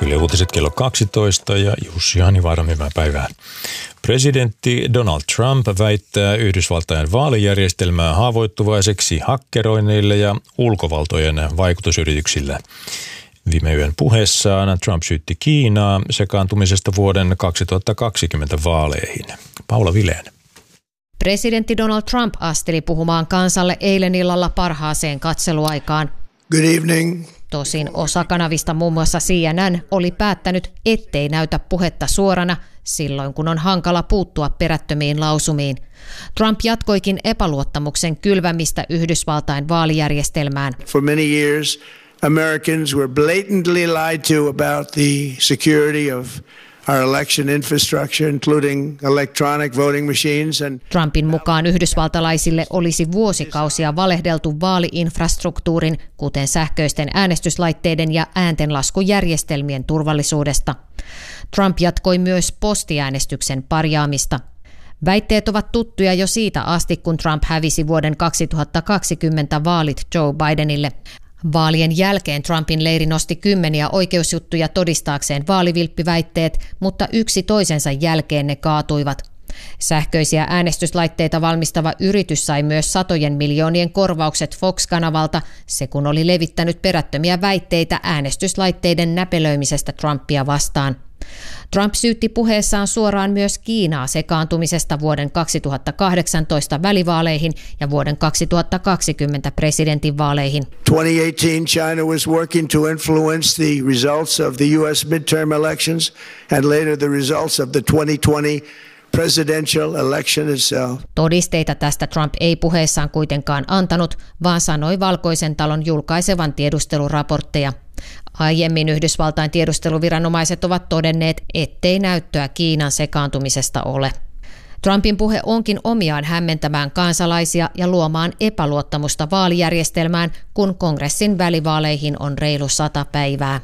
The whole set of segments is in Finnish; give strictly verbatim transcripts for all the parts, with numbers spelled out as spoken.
Yle Uutiset kello kaksitoista ja Jussi Hanivaara, hyvää päivää. Presidentti Donald Trump väittää Yhdysvaltain vaalijärjestelmää haavoittuvaiseksi hakkeroinneille ja ulkovaltojen vaikutusyrityksille. Viime yön puheessaan Trump syytti Kiinaa sekaantumisesta vuoden kaksituhattakaksikymmentä vaaleihin. Paula Vileen. Presidentti Donald Trump asteli puhumaan kansalle eilen illalla parhaaseen katseluaikaan. Good evening. Tosin osa kanavista, muun muassa C N N, oli päättänyt, ettei näytä puhetta suorana silloin, kun on hankala puuttua perättömiin lausumiin. Trump jatkoikin epäluottamuksen kylvämistä Yhdysvaltain vaalijärjestelmään. For many years, Americans were blatantly lied to about the security of our election infrastructure, including electronic voting machines. And Trumpin mukaan yhdysvaltalaisille olisi vuosikausia valehdeltu vaaliinfrastruktuurin, kuten sähköisten äänestyslaitteiden ja ääntenlaskujärjestelmien turvallisuudesta. Trump jatkoi myös postiäänestyksen parjaamista. Väitteet ovat tuttuja jo siitä asti, kun Trump hävisi vuoden kaksituhattakaksikymmentä vaalit Joe Bidenille. Vaalien jälkeen Trumpin leiri nosti kymmeniä oikeusjuttuja todistaakseen vaalivilppiväitteet, mutta yksi toisensa jälkeen ne kaatuivat. Sähköisiä äänestyslaitteita valmistava yritys sai myös satojen miljoonien korvaukset Fox-kanavalta, se kun oli levittänyt perättömiä väitteitä äänestyslaitteiden näpelöimisestä Trumpia vastaan. Trump syytti puheessaan suoraan myös Kiinaa sekaantumisesta vuoden kaksituhattakahdeksantoista välivaaleihin ja vuoden kaksituhattakaksikymmentä presidentinvaaleihin. twenty eighteen China was working to influence the results of the U S midterm elections and later the results of the twenty twenty presidential election itself. Todisteita tästä Trump ei puheessaan kuitenkaan antanut, vaan sanoi Valkoisen talon julkaisevan tiedusteluraportteja. Aiemmin Yhdysvaltain tiedusteluviranomaiset ovat todenneet, ettei näyttöä Kiinan sekaantumisesta ole. Trumpin puhe onkin omiaan hämmentämään kansalaisia ja luomaan epäluottamusta vaalijärjestelmään, kun kongressin välivaaleihin on reilu sata päivää.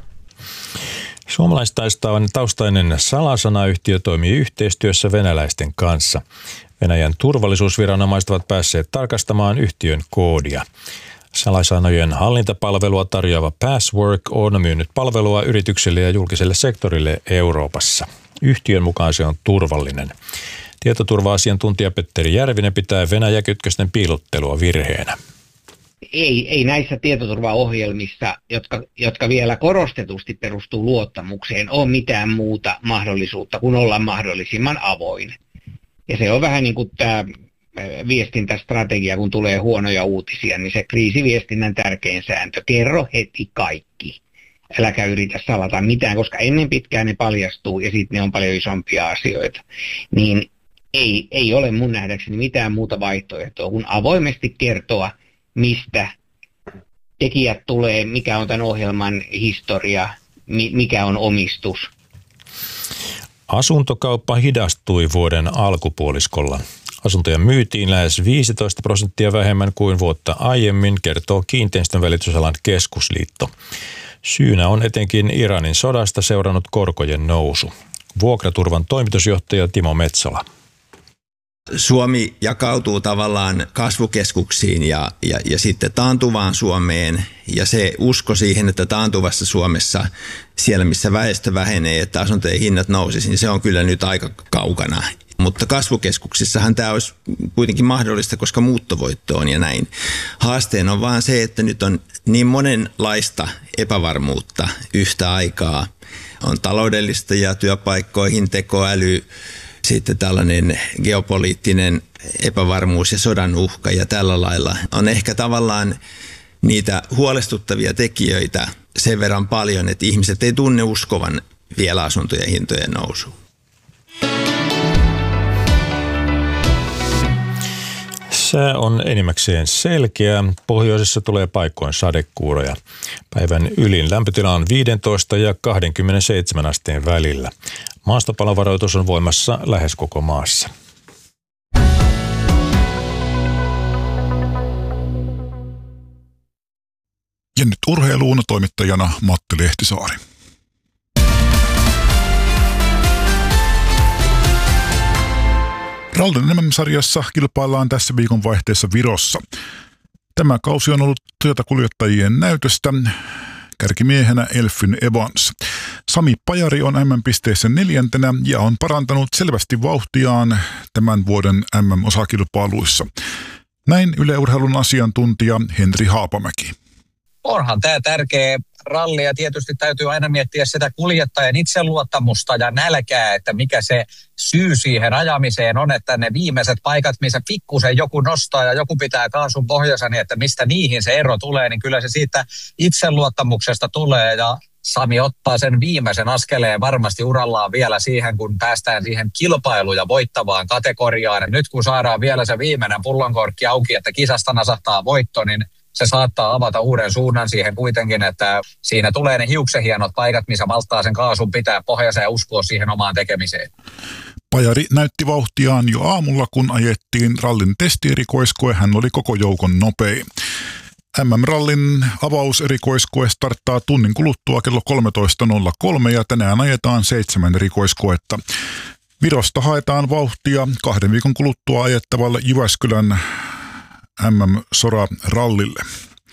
Suomalaistaustainen salasanayhtiö toimii yhteistyössä venäläisten kanssa. Venäjän turvallisuusviranomaiset ovat päässeet tarkastamaan yhtiön koodia. Salasanojen hallintapalvelua tarjoava Passwork on myynyt palvelua yrityksille ja julkiselle sektorille Euroopassa. Yhtiön mukaan se on turvallinen. Tietoturva-asiantuntija Petteri Järvinen pitää Venäjä-kytkösten piilottelua virheenä. Ei, ei näissä tietoturvaohjelmissa, jotka, jotka vielä korostetusti perustuu luottamukseen, ole mitään muuta mahdollisuutta kuin olla mahdollisimman avoin. Ja se on vähän niin kuin tämä viestintästrategia, kun tulee huonoja uutisia, niin se kriisiviestinnän tärkein sääntö. Kerro heti kaikki. Äläkä yritä salata mitään, koska ennen pitkään ne paljastuu ja sitten ne on paljon isompia asioita. Niin ei, ei ole mun nähdäkseni mitään muuta vaihtoehtoa kuin avoimesti kertoa, mistä tekijät tulee, mikä on tämän ohjelman historia, mikä on omistus. Asuntokauppa hidastui vuoden alkupuoliskolla. Asuntoja myytiin lähes viisitoista prosenttia vähemmän kuin vuotta aiemmin, kertoo Kiinteistönvälitysalan keskusliitto. Syynä on etenkin Iranin sodasta seurannut korkojen nousu. Vuokraturvan toimitusjohtaja Timo Metsola. Suomi jakautuu tavallaan kasvukeskuksiin ja, ja, ja sitten taantuvaan Suomeen, ja se usko siihen, että taantuvassa Suomessa, siellä missä väestö vähenee, että asuntojen hinnat nousisi, niin se on kyllä nyt aika kaukana. Mutta kasvukeskuksissahan tämä olisi kuitenkin mahdollista, koska muuttovoitto on ja näin. Haasteena on vaan se, että nyt on niin monenlaista epävarmuutta yhtä aikaa. On taloudellista ja työpaikkoihin, tekoäly, sitten tällainen geopoliittinen epävarmuus ja sodan uhka ja tällä lailla. On ehkä tavallaan niitä huolestuttavia tekijöitä sen verran paljon, että ihmiset ei tunne uskovan vielä asuntojen hintojen nousuun. Sää on enimmäkseen selkeä. Pohjoisessa tulee paikkoin sadekuuroja. Päivän ylin lämpötila on viisitoista ja kaksikymmentäseitsemän asteen välillä. Maastopalovaroitus on voimassa lähes koko maassa. Ja nyt urheiluun toimittajana Matti Lehtisaari. Rallin M M-sarjassa kilpaillaan tässä viikon vaihteessa Virossa. Tämä kausi on ollut Toyota-kuljettajien näytöstä. Kärkimiehenä Elfyn Evans. Sami Pajari on M M-pisteessä neljäntenä ja on parantanut selvästi vauhtiaan tämän vuoden M M-osakilpailuissa. Näin Yle Urheilun asiantuntija Henri Haapamäki. Onhan tämä tärkeä ralli ja tietysti täytyy aina miettiä sitä kuljettajan itseluottamusta ja nälkää, että mikä se syy siihen ajamiseen on, että ne viimeiset paikat, missä pikkusen joku nostaa ja joku pitää kaasun pohjassa, niin että mistä niihin se ero tulee, niin kyllä se siitä itseluottamuksesta tulee ja Sami ottaa sen viimeisen askeleen varmasti urallaan vielä siihen, kun päästään siihen kilpailuun ja voittavaan kategoriaan. Ja nyt kun saadaan vielä se viimeinen pullonkorkki auki, että kisasta nasahtaa voitto, niin se saattaa avata uuden suunnan siihen kuitenkin, että siinä tulee ne hiuksenhienot paikat, missä malttaa sen kaasun pitää pohjassa ja uskoa siihen omaan tekemiseen. Pajari näytti vauhtiaan jo aamulla, kun ajettiin rallin testierikoiskoe. Hän oli koko joukon nopein. M M-rallin avauserikoiskoe starttaa tunnin kuluttua kello kolmetoista nolla kolme ja tänään ajetaan seitsemän erikoiskoetta. Virosta haetaan vauhtia kahden viikon kuluttua ajettavalle Jyväskylän M M-sora-rallille.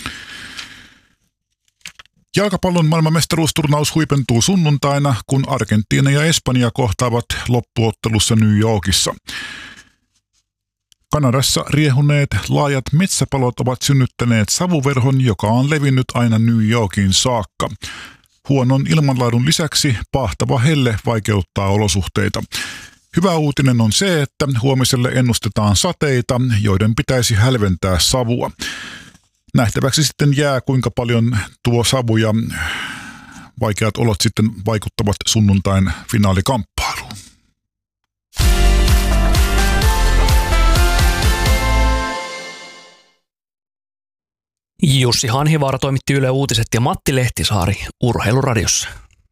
Jalkapallon maailmanmestaruusturnaus huipentuu sunnuntaina, kun Argentiina ja Espanja kohtaavat loppuottelussa New Yorkissa. Kanadassa riehuneet laajat metsäpalot ovat synnyttäneet savuverhon, joka on levinnyt aina New Yorkin saakka. Huonon ilmanlaadun lisäksi pahtava helle vaikeuttaa olosuhteita. Hyvä uutinen on se, että huomiselle ennustetaan sateita, joiden pitäisi hälventää savua. Nähtäväksi sitten jää, kuinka paljon tuo savu ja vaikeat olot sitten vaikuttavat sunnuntain finaalikamppailuun. Jussi Hanhivaara toimitti Yle Uutiset ja Matti Lehtisaari Urheiluradiossa.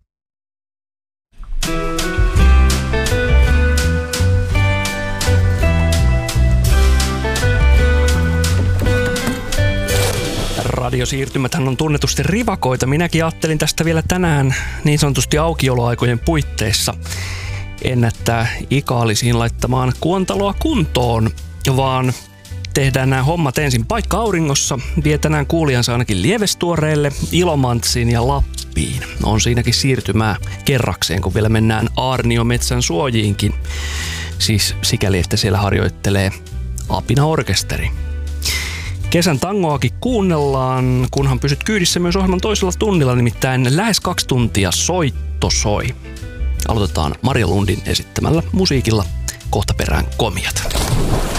Radiosiirtymäthän on tunnetusti rivakoita. Minäkin ajattelin tästä vielä tänään niin sanotusti aukioloaikojen puitteissa ennättää ikaalisiin laittamaan kuontaloa kuntoon, vaan tehdään nämä hommat ensin paikka auringossa. Vie tänään kuulijansa ainakin Lievestuoreelle, Ilomantsiin ja Lappiin. On siinäkin siirtymää kerrakseen, kun vielä mennään Aarniometsän suojiinkin. Siis sikäli, että siellä harjoittelee Apina-orkesteri. Kesän tangoakin kuunnellaan, kunhan pysyt kyydissä myös ohjelman toisella tunnilla, nimittäin lähes kaksi tuntia soitto soi. Aloitetaan Marja Lundin esittämällä musiikilla, kohta perään komiat.